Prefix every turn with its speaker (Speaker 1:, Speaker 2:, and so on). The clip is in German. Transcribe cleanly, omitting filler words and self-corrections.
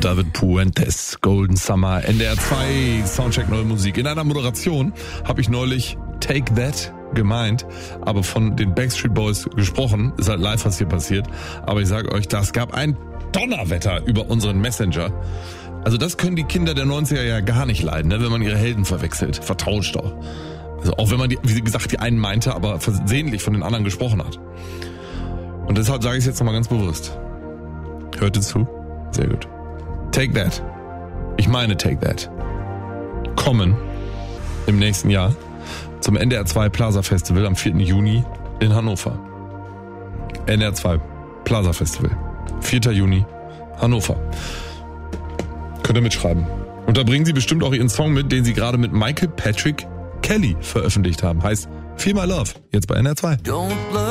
Speaker 1: David Puentes, Golden Summer, NDR 2, Soundcheck Neue Musik. In einer Moderation habe ich neulich Take That gemeint, aber von den Backstreet Boys gesprochen. Ist halt live, was hier passiert. Aber ich sage euch, das gab ein Donnerwetter über unseren Messenger. Also das können die Kinder der 90er ja gar nicht leiden, ne, wenn man ihre Helden verwechselt, vertauscht auch. Also auch wenn man, wie gesagt, die einen meinte, aber versehentlich von den anderen gesprochen hat. Und deshalb sage ich es jetzt nochmal ganz bewusst. Hört ihr zu? Sehr gut. Take That. Ich meine Take That. Kommen im nächsten Jahr zum NDR 2 Plaza Festival am 4. Juni in Hannover. NDR 2 Plaza Festival. 4. Juni, Hannover. Könnt ihr mitschreiben. Und da bringen sie bestimmt auch ihren Song mit, den sie gerade mit Michael Patrick Kelly veröffentlicht haben. Heißt Feel My Love, jetzt bei NDR 2.